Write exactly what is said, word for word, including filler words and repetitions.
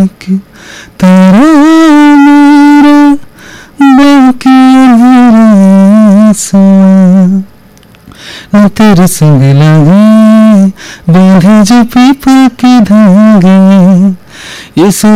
एक तारा मेरा बाकी अंधेरा आसमां, न तेरे संग लगे बांधे जो पीपल के धागे, ये